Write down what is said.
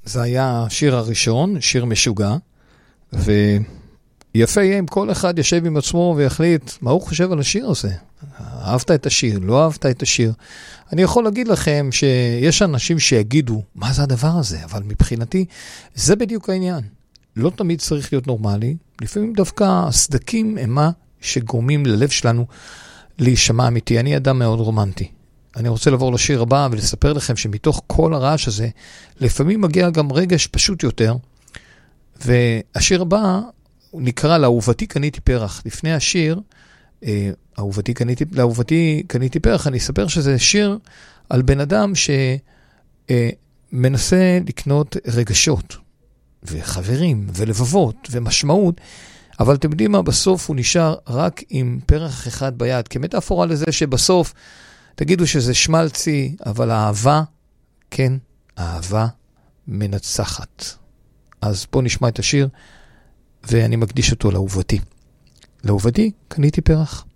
זה היה השיר הראשון, שיר משוגע, ויפה יהיה אם כל אחד ישב עם עצמו ויחליט מה הוא חושב על השיר הזה. אהבת את השיר, לא אהבת את השיר. אני יכול להגיד לכם שיש אנשים שיגידו, מה זה הדבר הזה? אבל מבחינתי, זה בדיוק העניין. לא תמיד צריך להיות נורמלי. לפעמים דווקא הסדקים הם מה שגורמים ללב שלנו להישמע אמיתי. אני אדם מאוד רומנטי. אני רוצה לעבור לשיר הבא ולספר לכם שמתוך כל הרעש הזה, לפעמים מגיע גם רגש פשוט יותר. והשיר הבא הוא נקרא לאהובתי קניתי פרח. לפני השיר, לאהובתי קניתי פרח, אני אספר שזה שיר על בן אדם שמנסה לקנות רגשות וחברים ולבבות ומשמעות, אבל אתם יודעים מה, בסוף הוא נשאר רק עם פרח אחד ביד, כמטאפורה לזה שבסוף תגידו שזה שמלצי, אבל האהבה, כן, האהבה מנצחת. אז בואו נשמע את השיר, ואני מקדיש אותו לאהובתי. לאהובתי קניתי פרח.